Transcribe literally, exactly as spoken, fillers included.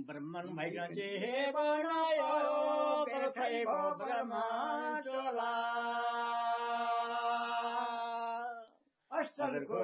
ब्रह्मन भइकन जे बनायो बेथै भो ब्रह्म चोला अष्टको